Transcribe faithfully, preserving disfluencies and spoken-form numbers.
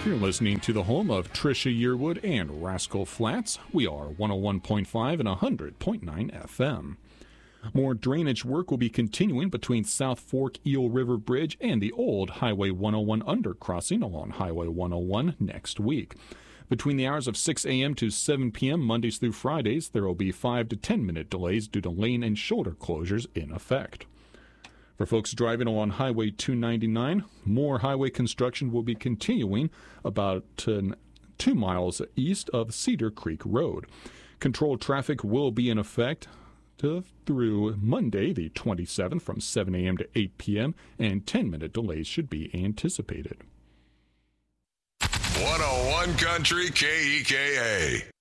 You're listening to the home of Trisha Yearwood and Rascal Flats. We are one oh one point five and one hundred point nine F M. More drainage work will be continuing between South Fork Eel River Bridge and the old Highway one oh one undercrossing along Highway one oh one next week. Between the hours of six a.m. to seven p.m. Mondays through Fridays, there will be five to ten minute delays due to lane and shoulder closures in effect. For folks driving along Highway two ninety-nine, more highway construction will be continuing about uh, two miles east of Cedar Creek Road. Controlled traffic will be in effect to, through Monday the twenty-seventh from seven a.m. to eight p.m., and ten minute delays should be anticipated. one oh one Country K E K A.